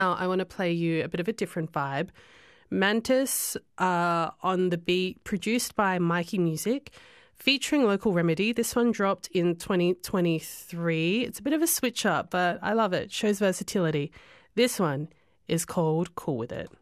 Now I want to play you a bit of a different vibe. Mantis on the beat, produced by Mikey Music, featuring Local Remedy. This one dropped in 2023. It's a bit of a switch up, but I love it. Shows versatility. This one is called Cool With It.